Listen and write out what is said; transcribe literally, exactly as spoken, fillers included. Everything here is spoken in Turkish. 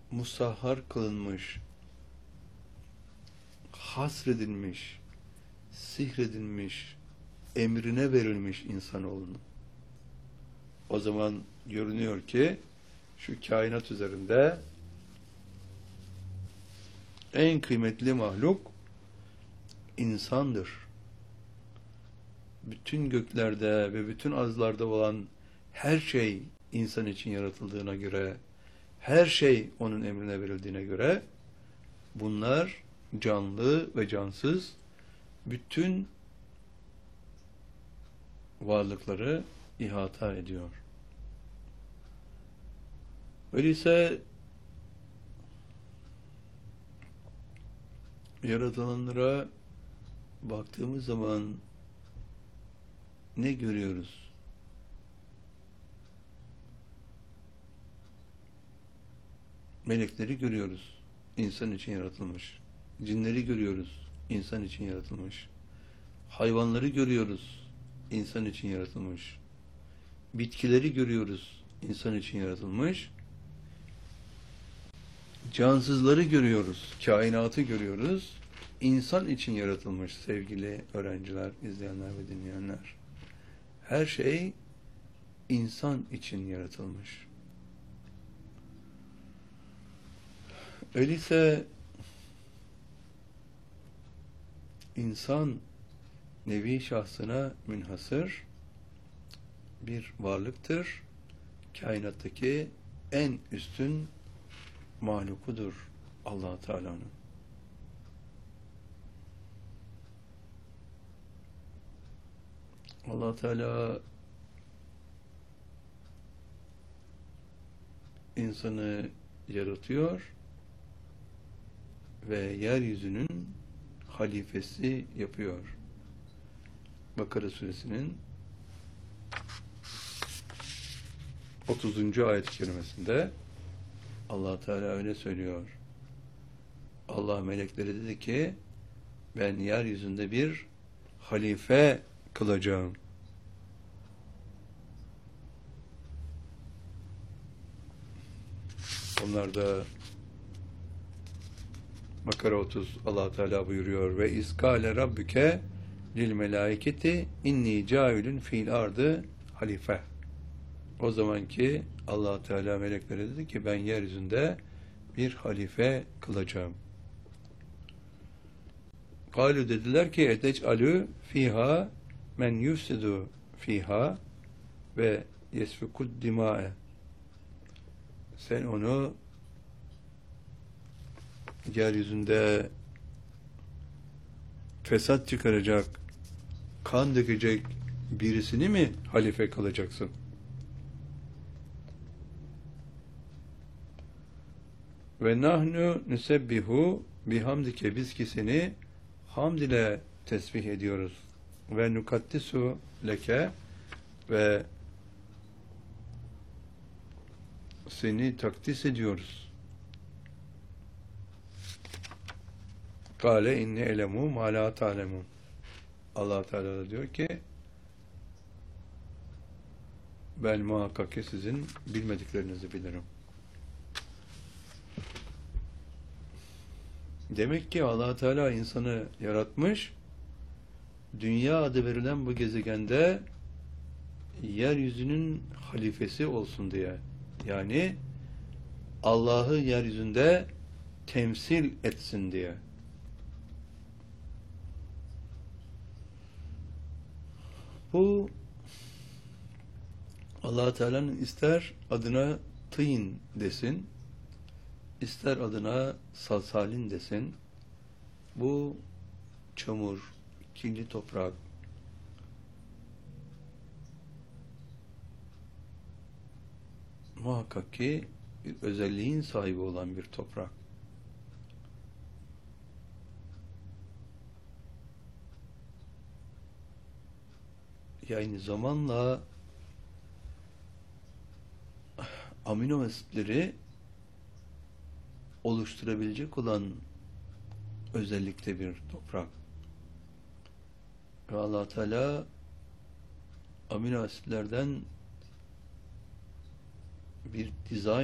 musahhar kılınmış, hasredilmiş, sihredilmiş, emrine verilmiş insanoğlunun. O zaman görünüyor ki şu kainat üzerinde en kıymetli mahluk insandır. Bütün göklerde ve bütün arzlarda olan her şey insan için yaratıldığına göre, her şey onun emrine verildiğine göre bunlar canlı ve cansız bütün varlıkları ihata ediyor. Öyleyse yaratılanlara baktığımız zaman ne görüyoruz? Melekleri görüyoruz. İnsan için yaratılmış. Cinleri görüyoruz. İnsan için yaratılmış. Hayvanları görüyoruz. İnsan için yaratılmış. Bitkileri görüyoruz. İnsan için yaratılmış. Cansızları görüyoruz. Kainatı görüyoruz. İnsan için yaratılmış sevgili öğrenciler, izleyenler ve dinleyenler. Her şey insan için yaratılmış. Öyleyse insan nevi şahsına münhasır bir varlıktır. Kainattaki en üstün mahlukudur Allah Teala'nın. Allah Teala insanı yaratıyor ve yeryüzünün halifesi yapıyor. Bakara suresinin otuzuncu ayet-i kerimesinde Allah Teala öyle söylüyor. Allah melekleri dedi ki ben yeryüzünde bir halife kılacağım. Onlar da Bakara otuz Allah Teala buyuruyor ve iskale rabbuke lil melaiketi inni cailun fil ardı halife. O zamanki Allah Teala meleklere dedi ki ben yeryüzünde bir halife kılacağım. Kalu dediler ki etec'alü fiha men yufsidu fiha ve yesfikud dima'e. Sen onu yeryüzünde fesat çıkaracak, kan dökecek birisini mi halife kılacaksın? Ve nahnu nusebbihu bihamdike, biz ki seni hamd ile tesbih ediyoruz. Ve nukaddisu leke, ve seni takdis ediyoruz. Kale inni elemu ma la ta'lemun. Allah Teala da diyor ki ben muhakkak ki sizin bilmediklerinizi bilirim. Demek ki Allah Teala insanı yaratmış, dünya adı verilen bu gezegende yeryüzünün halifesi olsun diye. Yani Allah'ı yeryüzünde temsil etsin diye. Bu Allah Teala'nın ister adına tîn desin, ister adına salsalin desin, bu çamur, kirli toprak, muhakkak ki bir özelliğin sahibi olan bir toprak. Yani zamanla amino asitleri oluşturabilecek olan özellikte bir toprak. Ve Allah Teala amino asitlerden bir dizayn